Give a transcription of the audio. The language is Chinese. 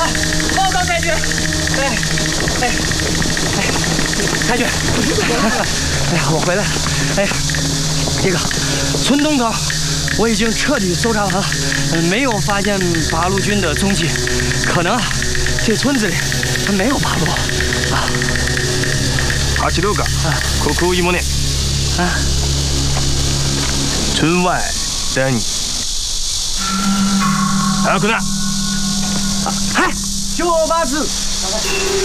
报告太君。太君，哎呀，我回来了。哎，这个村东头我已经彻底搜查完了，没有发现八路军的踪迹，可能这村子里没有八路啊。 八路か。ここいもね。 啊。 村外等你。早くな。 はい、正月。